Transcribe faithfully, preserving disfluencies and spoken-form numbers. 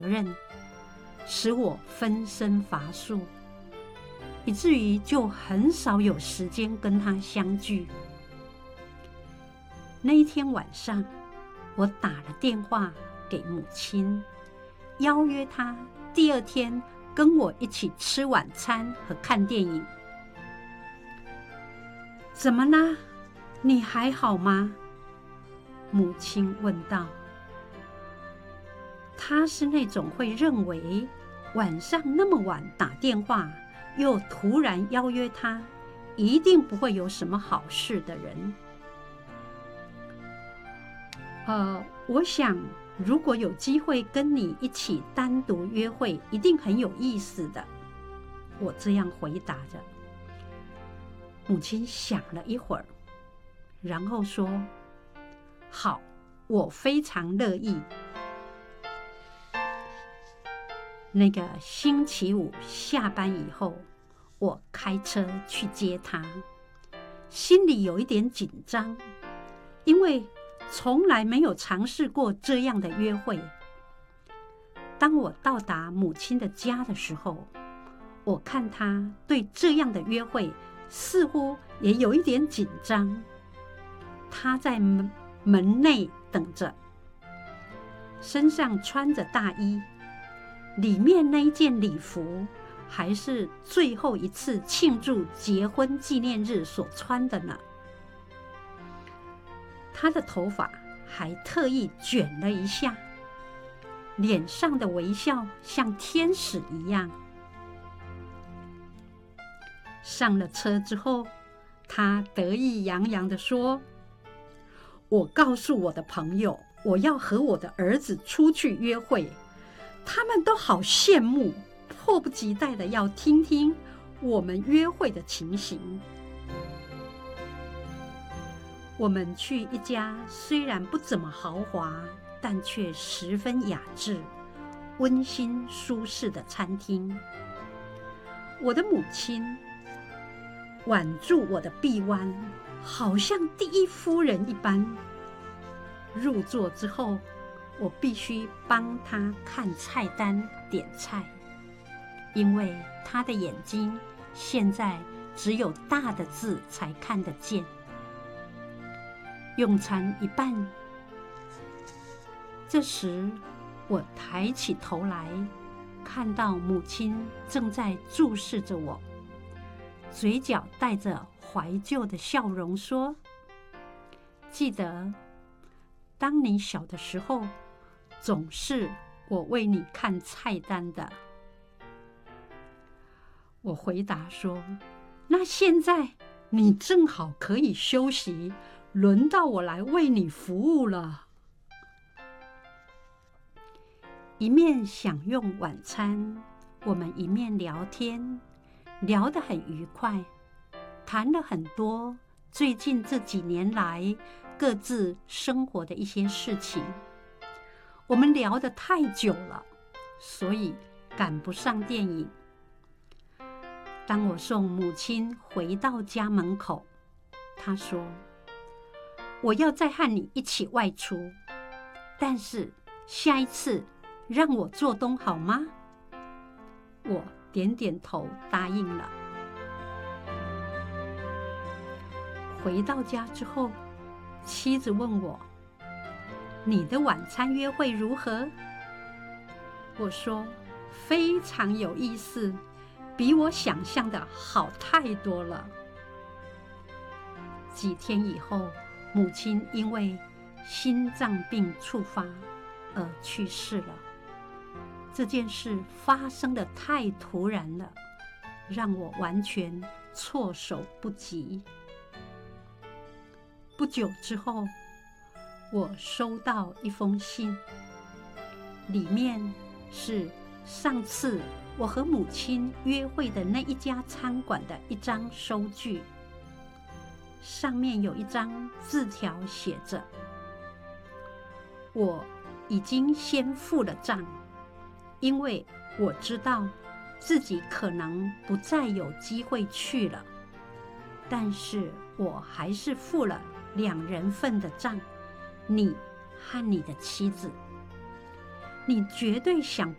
任，使我分身乏术，以至于就很少有时间跟他相聚。那一天晚上，我打了电话给母亲，邀约她第二天跟我一起吃晚餐和看电影。怎么啦？你还好吗？母亲问道。她是那种会认为晚上那么晚打电话，又突然邀约她，一定不会有什么好事的人。呃，我想如果有机会跟你一起单独约会，一定很有意思的。我这样回答着。母亲想了一会儿，然后说：好，我非常乐意。那个星期五下班以后，我开车去接她，心里有一点紧张，因为从来没有尝试过这样的约会。当我到达母亲的家的时候，我看她对这样的约会似乎也有一点紧张。她在门门内等着，身上穿着大衣，里面那一件礼服还是最后一次庆祝结婚纪念日所穿的呢。她的头发还特意卷了一下，脸上的微笑像天使一样。上了车之后，她得意洋洋地说：我告诉我的朋友，我要和我的儿子出去约会，他们都好羡慕，迫不及待地要听听我们约会的情形。我们去一家虽然不怎么豪华，但却十分雅致、温馨舒适的餐厅。我的母亲挽住我的臂弯，好像第一夫人一般。入座之后，我必须帮她看菜单、点菜，因为她的眼睛现在只有大的字才看得见。用餐一半，这时我抬起头来，看到母亲正在注视着我，嘴角带着怀旧的笑容，说：记得当你小的时候，总是我为你看菜单的。我回答说：那现在你正好可以休息，轮到我来为你服务了。一面享用晚餐，我们一面聊天，聊得很愉快，谈了很多最近这几年来各自生活的一些事情。我们聊得太久了，所以赶不上电影。当我送母亲回到家门口，她说：我要再和你一起外出，但是下一次让我做东好吗？我点点头答应了。回到家之后，妻子问我：你的晚餐约会如何？我说：非常有意思，比我想象的好太多了。几天以后，母亲因为心脏病触发而去世了。这件事发生得太突然了，让我完全措手不及。不久之后，我收到一封信，里面是上次我和母亲约会的那一家餐馆的一张收据。上面有一张字条写着：我已经先付了账，因为我知道自己可能不再有机会去了，但是我还是付了两人份的账，你和你的妻子。你绝对想